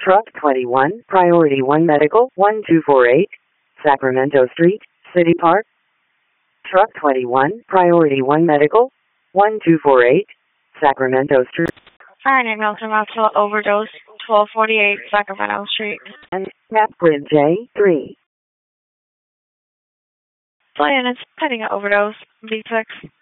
Truck 21, Priority 1 Medical, 1248, Sacramento Street, City Park. Truck 21, Priority 1 Medical, 1248, Sacramento Street. Fire name Nelson Maxwell, overdose, 1248 Sacramento Street. And Captain J3. Flight it's pending an overdose, V6.